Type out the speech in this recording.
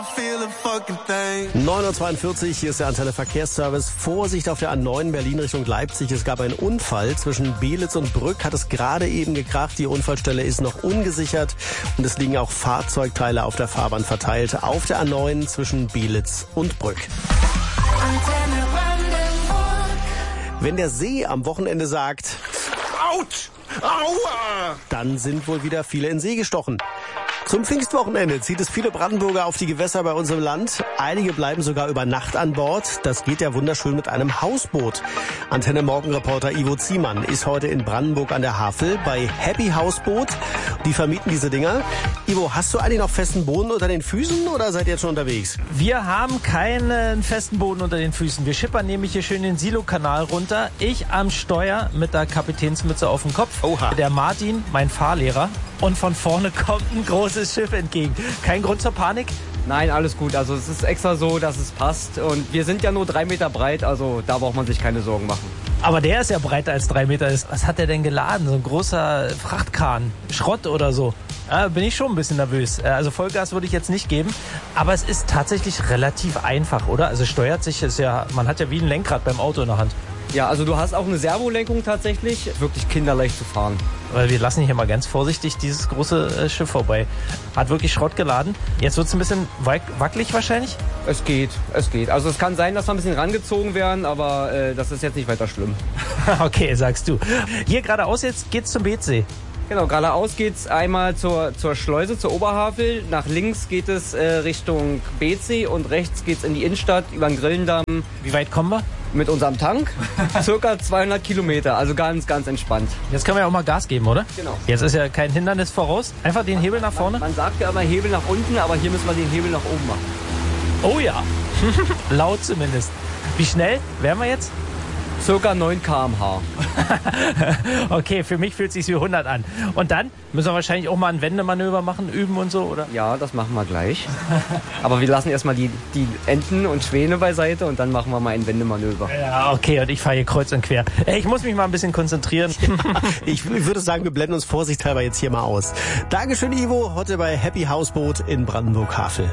9:42 Uhr, hier ist der Antenne Verkehrsservice. Vorsicht auf der A9 Berlin Richtung Leipzig. Es gab einen Unfall zwischen Belitz und Brück. Hat es gerade eben gekracht. Die Unfallstelle ist noch ungesichert und es liegen auch Fahrzeugteile auf der Fahrbahn verteilt. Auf der A9 zwischen Belitz und Brück. Wenn der See am Wochenende sagt, Autsch! Aua! dann sind wohl wieder viele in den See gestochen. Zum Pfingstwochenende zieht es viele Brandenburger auf die Gewässer bei uns im Land. Einige bleiben sogar über Nacht an Bord. Das geht ja wunderschön mit einem Hausboot. Antenne Morgenreporter Ivo Ziemann ist heute in Brandenburg an der Havel bei Happy Hausboot. Die vermieten diese Dinger. Ivo, hast du eigentlich noch festen Boden unter den Füßen oder seid ihr jetzt schon unterwegs? Wir haben keinen festen Boden unter den Füßen. Wir schippern nämlich hier schön den Silo-Kanal runter. Ich am Steuer mit der Kapitänsmütze auf dem Kopf. Oha. Der Martin, mein Fahrlehrer. Und von vorne kommt ein großes Schiff entgegen. Kein Grund zur Panik? Nein, alles gut. Also es ist extra so, dass es passt. Und wir sind ja nur 3 Meter breit, also da braucht man sich keine Sorgen machen. Aber der ist ja breiter als 3 Meter. Was hat der denn geladen? So ein großer Frachtkran, Schrott oder so. Ja, bin ich schon ein bisschen nervös. Also Vollgas würde ich jetzt nicht geben. Aber es ist tatsächlich relativ einfach, oder? Also steuert sich, man hat ja wie ein Lenkrad beim Auto in der Hand. Ja, also du hast auch eine Servolenkung tatsächlich. Wirklich kinderleicht zu fahren. Weil wir lassen hier mal ganz vorsichtig dieses große Schiff vorbei. Hat wirklich Schrott geladen. Jetzt wird es ein bisschen wackelig wahrscheinlich? Es geht. Also es kann sein, dass wir ein bisschen rangezogen werden, aber das ist jetzt nicht weiter schlimm. Okay, sagst du. Hier geradeaus jetzt geht's zum Beetsee. Genau, geradeaus geht's einmal zur Schleuse, zur Oberhavel. Nach links geht es Richtung Beetsee und rechts geht's in die Innenstadt über den Grillendamm. Wie weit kommen wir? Mit unserem Tank circa 200 Kilometer, also ganz, ganz entspannt. Jetzt können wir ja auch mal Gas geben, oder? Genau. Jetzt ist ja kein Hindernis voraus. Einfach den Hebel nach vorne. Man sagt ja immer Hebel nach unten, aber hier müssen wir den Hebel nach oben machen. Oh ja, laut zumindest. Wie schnell wären wir jetzt? Circa 9 km/h. Okay, für mich fühlt es sich wie 100 an. Und dann müssen wir wahrscheinlich auch mal ein Wendemanöver machen, üben und so, oder? Ja, das machen wir gleich. Aber wir lassen erstmal die Enten und Schwäne beiseite und dann machen wir mal ein Wendemanöver. Ja, okay, und ich fahre hier kreuz und quer. Ich muss mich mal ein bisschen konzentrieren. Ich würde sagen, wir blenden uns vorsichtshalber jetzt hier mal aus. Dankeschön, Ivo, heute bei Happy Hausboot in Brandenburg-Havel.